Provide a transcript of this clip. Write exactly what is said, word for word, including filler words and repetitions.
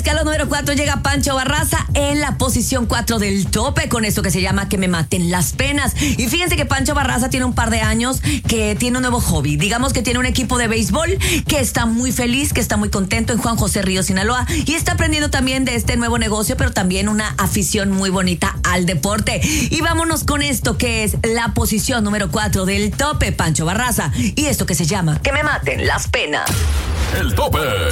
escalón número cuatro llega Pancho Barraza en la posición cuatro del tope con esto que se llama Que me maten las penas. Y fíjense que Pancho Barraza tiene un par de años que tiene un nuevo hobby. Digamos que tiene un equipo de béisbol que está muy feliz, que está muy contento en Juan José Río, Sinaloa, y está aprendiendo también de este nuevo negocio, pero también una afición muy bonita al deporte. Y vámonos con esto que es la posición número cuatro del tope, Pancho Barraza, y esto que se llama Que me maten las penas. El tope.